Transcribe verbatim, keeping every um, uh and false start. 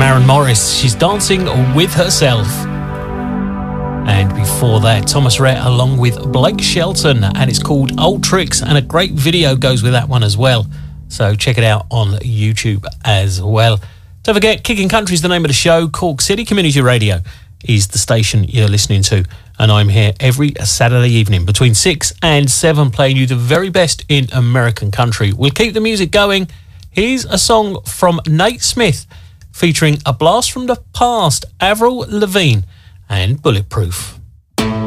Maren Morris. She's dancing with herself. And before that, Thomas Rhett along with Blake Shelton, and it's called Old Tricks, and a great video goes with that one as well. So check it out on YouTube as well. Don't forget, Kicking Country is the name of the show. Cork City Community Radio is the station you're listening to. And I'm here every Saturday evening between six and seven playing you the very best in American country. We'll keep the music going. Here's a song from Nate Smith featuring A Blast from the Past, Avril Lavigne and Bulletproof.